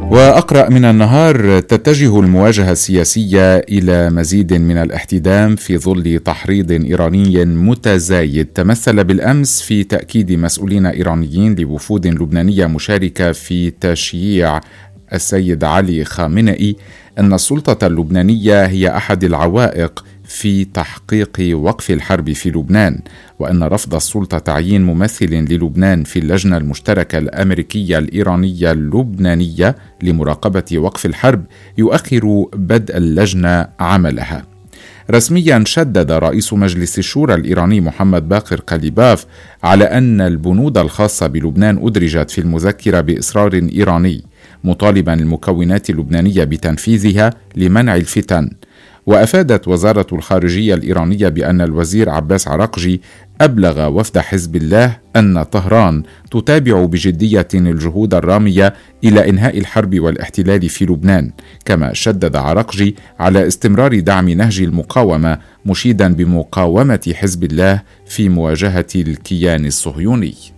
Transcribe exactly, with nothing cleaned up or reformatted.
وأقرأ من النهار: تتجه المواجهة السياسية إلى مزيد من الاحتدام في ظل تحريض إيراني متزايد تمثل بالأمس في تأكيد مسؤولين إيرانيين لوفود لبنانية مشاركة في تشييع السيد علي خامنئي أن السلطة اللبنانية هي أحد العوائق في تحقيق وقف الحرب في لبنان، وأن رفض السلطة تعيين ممثل للبنان في اللجنة المشتركة الأمريكية الإيرانية اللبنانية لمراقبة وقف الحرب يؤخر بدء اللجنة عملها. رسميا شدد رئيس مجلس الشورى الإيراني محمد باقر قليباف على أن البنود الخاصة بلبنان أدرجت في المذكرة بإصرار إيراني، مطالبا المكونات اللبنانية بتنفيذها لمنع الفتن. وأفادت وزارة الخارجية الإيرانية بأن الوزير عباس عراقجي أبلغ وفد حزب الله أن طهران تتابع بجدية الجهود الرامية إلى إنهاء الحرب والاحتلال في لبنان. كما شدد عراقجي على استمرار دعم نهج المقاومة، مشيدا بمقاومة حزب الله في مواجهة الكيان الصهيوني.